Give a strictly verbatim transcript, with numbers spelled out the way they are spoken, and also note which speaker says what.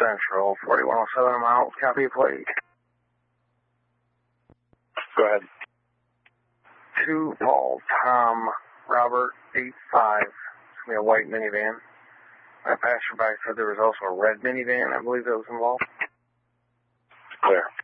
Speaker 1: Central, forty-one oh seven miles, copy plate.
Speaker 2: Go ahead.
Speaker 1: Two Paul, Tom, Robert, eight five. It's going to be a white minivan. My passerby said there was also a red minivan, I believe, that was involved.
Speaker 2: Clear.